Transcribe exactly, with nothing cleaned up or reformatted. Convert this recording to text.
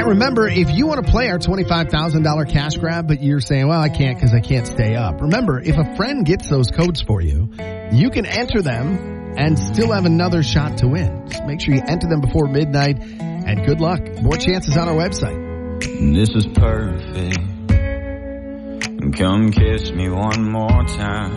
right, remember, if you want to play our twenty-five thousand dollars cash grab, but you're saying, well, I can't because I can't stay up. Remember, if a friend gets those codes for you, you can enter them and still have another shot to win. Just make sure you enter them before midnight, and good luck. More chances on our website. This is perfect. Come kiss me one more time.